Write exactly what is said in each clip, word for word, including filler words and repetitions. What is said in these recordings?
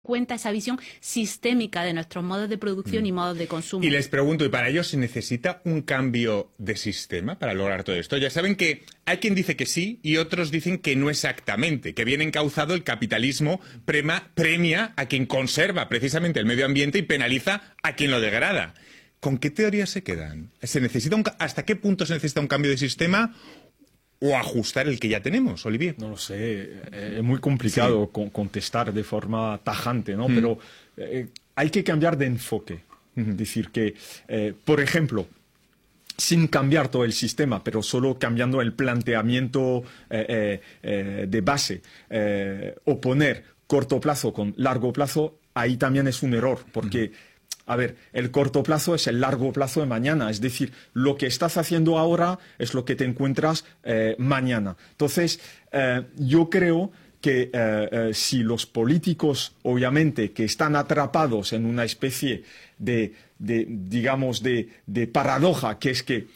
cuenta esa visión sistémica de nuestros modos de producción mm. y modos de consumo. Y les pregunto, ¿y para ello se necesita un cambio de sistema para lograr todo esto? Ya saben que hay quien dice que sí y otros dicen que no exactamente, que bien encauzado el capitalismo prema, premia a quien conserva precisamente el medio ambiente y penaliza a quien lo degrada. ¿Con qué teorías se quedan? ¿Se necesita un, ¿Hasta qué punto se necesita un cambio de sistema o ajustar el que ya tenemos, Olivier? No lo sé, es muy complicado sí. contestar de forma tajante, ¿no? Mm. Pero eh, hay que cambiar de enfoque. Mm. Es decir, que, eh, por ejemplo, sin cambiar todo el sistema, pero solo cambiando el planteamiento eh, eh, eh, de base, eh, oponer corto plazo con largo plazo, ahí también es un error, porque... Mm. A ver, el corto plazo es el largo plazo de mañana. Es decir, lo que estás haciendo ahora es lo que te encuentras eh, mañana. Entonces, eh, yo creo que eh, eh, si los políticos, obviamente, que están atrapados en una especie de, de digamos, de, de paradoja, que es que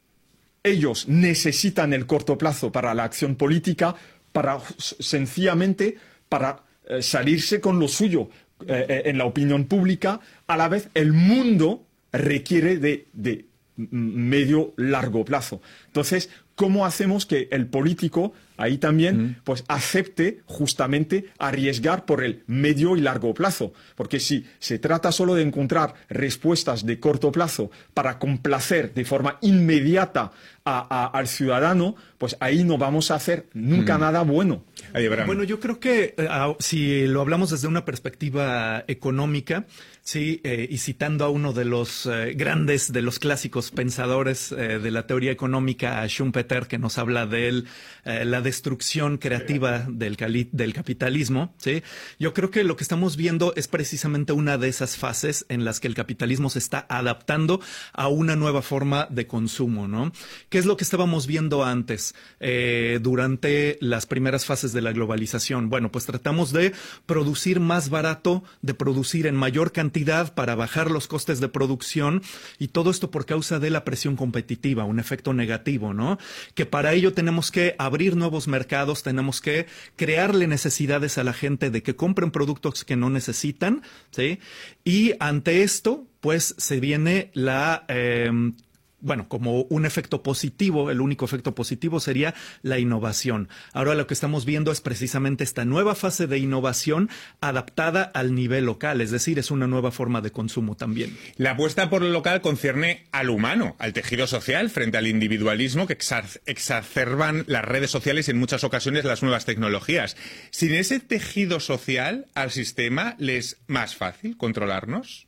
ellos necesitan el corto plazo para la acción política, para sencillamente para eh, salirse con lo suyo. Eh, en la opinión pública, a la vez el mundo requiere de, de medio largo plazo. Entonces, ¿cómo hacemos que el político ahí también mm. pues acepte justamente arriesgar por el medio y largo plazo? Porque si se trata solo de encontrar respuestas de corto plazo para complacer de forma inmediata a, a, al ciudadano, pues ahí no vamos a hacer nunca mm. nada bueno. Bueno, yo creo que uh, si lo hablamos desde una perspectiva económica, sí, eh, y citando a uno de los eh, grandes, de los clásicos pensadores eh, de la teoría económica, a Schumpeter, que nos habla de él, eh, la destrucción creativa del, cali del capitalismo, sí, yo creo que lo que estamos viendo es precisamente una de esas fases en las que el capitalismo se está adaptando a una nueva forma de consumo, ¿no? ¿Qué es lo que estábamos viendo antes, eh, durante las primeras fases de la globalización? Bueno, pues tratamos de producir más barato, de producir en mayor cantidad para bajar los costes de producción, y todo esto por causa de la presión competitiva, un efecto negativo, ¿no? Que para ello tenemos que abrir nuevos mercados, tenemos que crearle necesidades a la gente de que compren productos que no necesitan, ¿sí? Y ante esto, pues se viene la... Eh, Bueno, como un efecto positivo, el único efecto positivo sería la innovación. Ahora lo que estamos viendo es precisamente esta nueva fase de innovación adaptada al nivel local, es decir, es una nueva forma de consumo también. La apuesta por lo local concierne al humano, al tejido social, frente al individualismo que exacerban las redes sociales y en muchas ocasiones las nuevas tecnologías. Sin ese tejido social, al sistema le es más fácil controlarnos.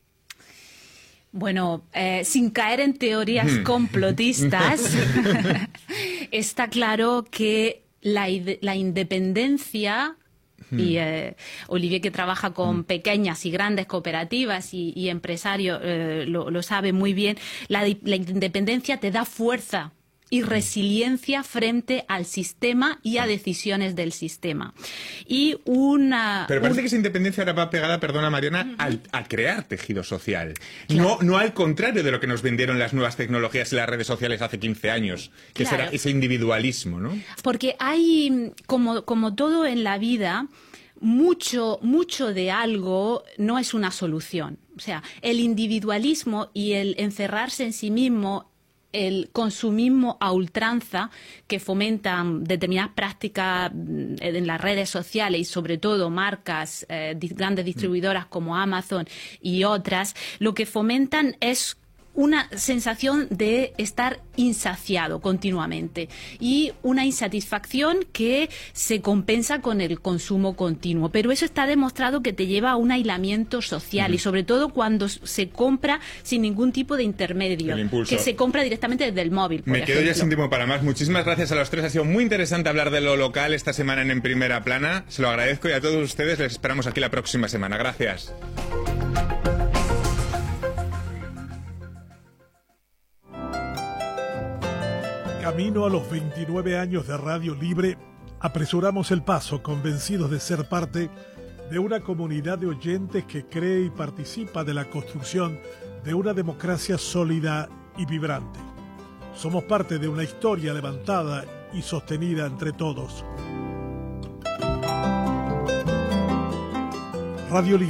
Bueno, eh, sin caer en teorías complotistas, está claro que la, la independencia, y eh, Olivier, que trabaja con pequeñas y grandes cooperativas y, y empresarios, eh, lo, lo sabe muy bien, la, la independencia te da fuerza y resiliencia frente al sistema y a decisiones del sistema. Y una... Pero parece un... que esa independencia ahora va pegada, perdona Mariana, uh-huh. al, a crear tejido social. Claro. No, no al contrario de lo que nos vendieron las nuevas tecnologías y las redes sociales hace quince años, que claro. será ese individualismo, ¿no? Porque hay, como, como todo en la vida, mucho, mucho de algo no es una solución. O sea, el individualismo y el encerrarse en sí mismo, el consumismo a ultranza que fomentan determinadas prácticas en las redes sociales y sobre todo marcas, eh, grandes distribuidoras como Amazon y otras, lo que fomentan es una sensación de estar insaciado continuamente y una insatisfacción que se compensa con el consumo continuo. Pero eso está demostrado que te lleva a un aislamiento social uh-huh. y sobre todo cuando se compra sin ningún tipo de intermedio, que se compra directamente desde el móvil. Me quedo ya sin tiempo para más. Muchísimas gracias a los tres. Ha sido muy interesante hablar de lo local esta semana en En Primera Plana. Se lo agradezco y a todos ustedes les esperamos aquí la próxima semana. Gracias. Camino a los veintinueve años de Radio Libre, apresuramos el paso, convencidos de ser parte de una comunidad de oyentes que cree y participa de la construcción de una democracia sólida y vibrante. Somos parte de una historia levantada y sostenida entre todos. Radio Libre.